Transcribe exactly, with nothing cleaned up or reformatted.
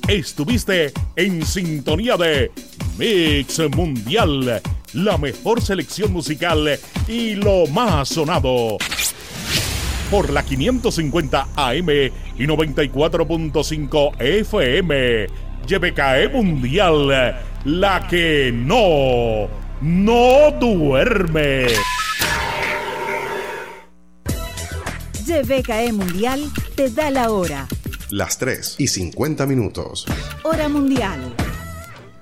Estuviste en sintonía de Mix Mundial, la mejor selección musical y lo más sonado. Por la quinientos cincuenta A M y noventa y cuatro punto cinco F M. Y B K E Mundial, la que no, no duerme. Y B K E Mundial te da la hora. Las tres y cincuenta minutos. Hora mundial.